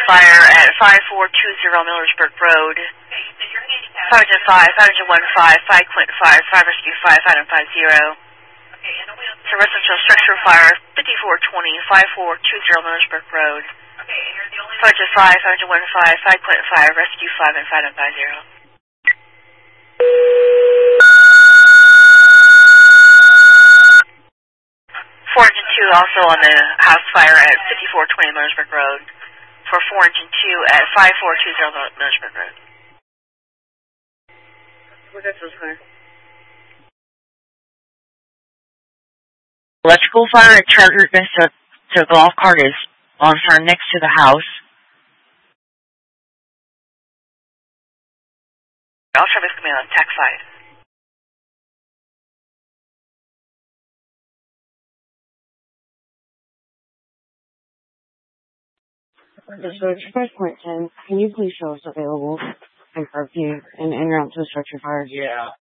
fire at 5420 Millersburg Road. Fire to 5, Hydrogen 15, 5 Quint 5, 5 Rescue 5, Item 50. So residential structure fire 5420, 5420 Millersburg Road. Fire to 5, Hydrogen 15, 5 Quint 5, Rescue 5, and Item 50. Four Engine 2 also on the house fire at 5420 Millersburg Road. For 4 Engine 2 at 5420 Millersburg Road. What is this fire? Electrical fire at Charter Vista to golf cart is on fire next to the house. All traffic coming on tax side. This is Express Point 10. Can you please show us available and curfew and en route to the structure fire? Yeah.